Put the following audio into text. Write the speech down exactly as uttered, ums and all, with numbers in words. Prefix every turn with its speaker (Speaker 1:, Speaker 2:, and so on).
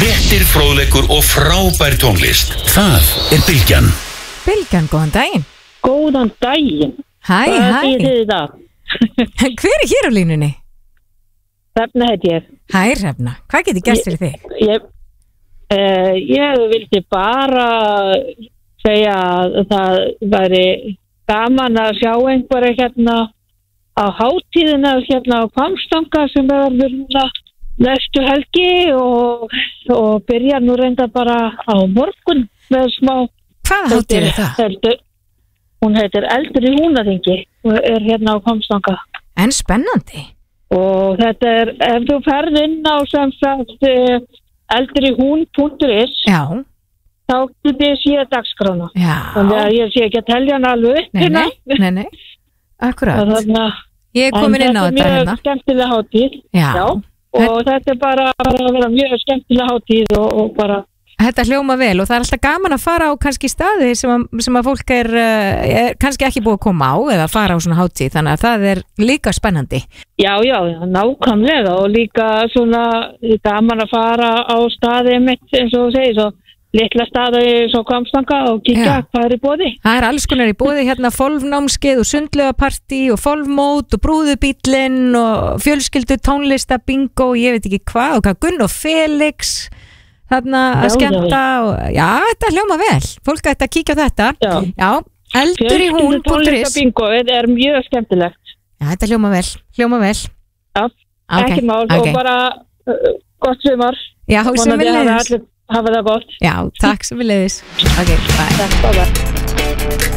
Speaker 1: Fréttir, fróðleikur og frábær tónlist. Það er Bylgjan.
Speaker 2: Bylgjan, góðan daginn.
Speaker 3: Góðan daginn.
Speaker 2: Hæ, hæ.
Speaker 3: Hvað þýðir þið í dag?
Speaker 2: Hver er hér á línunni?
Speaker 3: Hrefna heit ég.
Speaker 2: Hæ, Hrefna. Hvað getur gert fyrir þig?
Speaker 3: Ég, uh, ég vildi bara segja að það væri gaman að sjá einhverja hérna á hátíðina hérna á Hvammstanga sem verður næstu helgi og, og byrja nú reynda bara á morgun með smá.
Speaker 2: Hvað hátíð er það?
Speaker 3: Heldur, hún heitir Eldur í Húnaþingi og er hérna á Hvammstanga.
Speaker 2: En spennandi.
Speaker 3: Og þetta er, ef þú ferð inn á sem sagt eldur í hún punktur is,
Speaker 2: Já.
Speaker 3: þá getur ég séð dagskrána.
Speaker 2: Já.
Speaker 3: Þannig að ég sé ekki að telja hann alveg upp
Speaker 2: Nei,
Speaker 3: hérna.
Speaker 2: nei, nei, nei. Akkurat.
Speaker 3: Þannig að
Speaker 2: Ég er komin inn á þetta
Speaker 3: þetta er
Speaker 2: hérna.
Speaker 3: mjög skemmtilega hátíð.
Speaker 2: Já.
Speaker 3: Og þetta er bara, bara að vera mjög skemmtilega hátíð og, og bara...
Speaker 2: Þetta hljóma vel og það er alltaf gaman að fara á kannski staði sem að, sem að fólk er, er kannski ekki búið að koma á eða fara á svona hátíð, þannig að það er líka spennandi.
Speaker 3: Já, já, nákvæmlega og líka svona gaman að fara á staði mitt eins og þú segir, svo litla staði svo Hvammstanga og kíkja hvað er í boði.
Speaker 2: Það er alls konar í boði hérna, fólfnámskeið og sundlaugapartí og fólfmót og brúðubíllinn og fjölskyldu tónlista, bingo og ég veit ekki hvað og hvað, Gunn og Felix þarna að
Speaker 3: Já,
Speaker 2: skemmta og já, þetta hljóma vel. Fólk ætti að kíkja á þetta.
Speaker 3: Já.
Speaker 2: Já, eldur í hún punktur is.
Speaker 3: Bingo, þetta er mjög skemmtilegt.
Speaker 2: Já, þetta hljóma vel. Hljóma vel.
Speaker 3: Já,
Speaker 2: Ok,
Speaker 3: ekki mál
Speaker 2: ok.
Speaker 3: og bara uh, gott sumar.
Speaker 2: Já,
Speaker 3: Vonandi
Speaker 2: sem við
Speaker 3: hafa
Speaker 2: leiðis.
Speaker 3: allir- hafa það gott.
Speaker 2: Já, takk sem við leiðis. Ok, bye.
Speaker 3: Takk, bye bye.